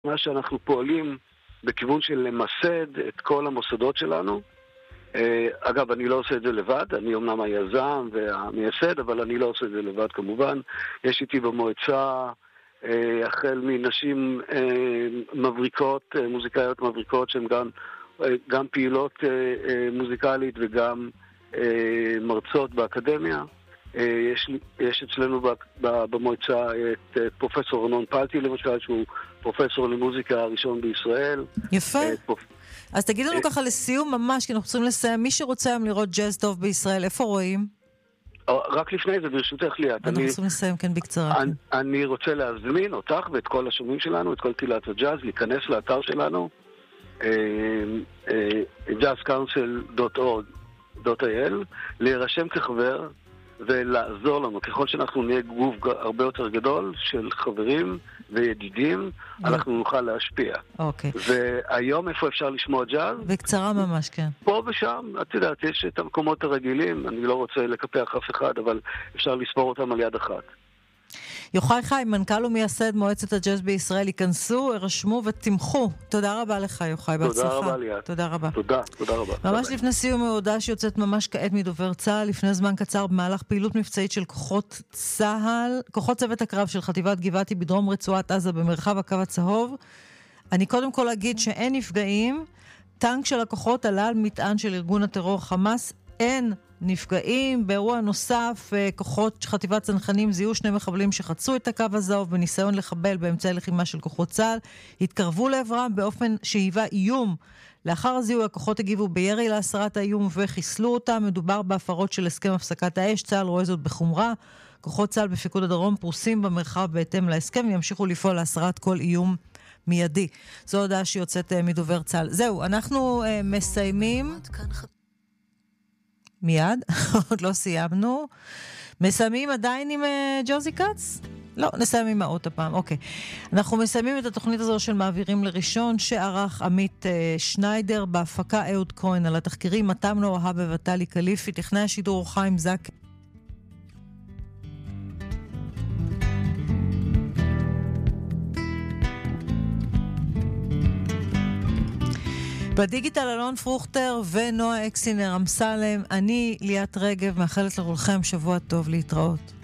מה שאנחנו פועלים בכיוון של למסד את כל המוסדות שלנו. אגב, אני לא עושה את זה לבד, אני אומנם היזם והמייסד, אבל אני לא עושה את זה לבד כמובן. יש איתי במועצה החל מנשים מבריקות, מוזיקאיות מבריקות, שהן גם פעילות מוזיקלית וגם מרצות באקדמיה. יש אצלנו במועצה את פרופסור ארנון פלטי למשל, שהוא פרופסור למוזיקה הראשון בישראל. יפה. אז תגיד לנו ככה לסיום ממש, כי אנחנו צריכים לסיים. מי שרוצה היום לראות ג'אז טוב בישראל, איפה רואים? רק לפני זה, ברשותך ליאת. אנחנו צריכים לסיים כאן בקצרה. אני רוצה להזמין אותך ואת כל השומעים שלנו, את כל קהילת הג'אז, להיכנס לאתר שלנו, jazzcouncil.org.il, להירשם כחבר ולעזור לנו. ככל שאנחנו נהיה גוף הרבה יותר גדול של חברים וידידים, אנחנו נוכל להשפיע. אוקיי. והיום איפה אפשר לשמוע ג'אז? בקצרה ממש, כן. פה ושם, את יודעת, יש את המקומות הרגילים, אני לא רוצה לקפח אף אחד, אבל אפשר לספור אותם על יד אחת. יוחאי חיים, מנכ"ל ומייסד מועצת הג'אז בישראל, ייכנסו, הרשמו ותמכו. תודה רבה לך, יוחאי, בהצלחה. תודה רבה ליאת. תודה רבה. תודה רבה. ממש לפני סיום ההודעה שיוצאת ממש כעת מדובר צה"ל, לפני זמן קצר במהלך פעילות מבצעית של כוחות צה"ל, כוחות צוות הקרב של חטיבת גבעתי בדרום רצועת עזה במרחב הקו הצהוב. אני קודם כל אגיד שאין נפגעים, טנק של הכוחות עלה על מטען של ארגון הטרור חמאס, אין נפגעים. באירוע נוסף, כוחות חטיבת צנחנים זיהו 2 מחבלים שחצו את הקו הזהוב בניסיון לחבל באמצעי לחימה של כוחות צה"ל, התקרבו לעברם באופן שהיווה איום. לאחר הזיהוי הכוחות הגיבו בירי להסרת האיום וחיסלו אותם. מדובר בהפרות של הסכם הפסקת האש, צה"ל רואה זאת בחומרה. כוחות צה"ל בפיקוד הדרום פרוסים במרחב בהתאם להסכם וימשיכו לפעול להסרת כל איום מיידי. זו הודעה שיוצאת מדובר צה"ל. זהו, אנחנו מסיימים. מיד, עוד לא סיימנו. מסיימים עדיין עם ג'וזי קאץ? לא, נסיים עם האות הפעם, אוקיי. אנחנו מסיימים את התוכנית הזו של מעבירים לראשון, שערך עמית שניידר, בהפקה אהוד כהן, על התחקירים מתם נוהה בבטלי קליפי, טכנאי השידור חיים זק. בדיגיטל אלון פרוכטר ונועה אקסינר אמסלם. אני ליאת רגב, מאחלת לכולכם שבוע טוב, להתראות.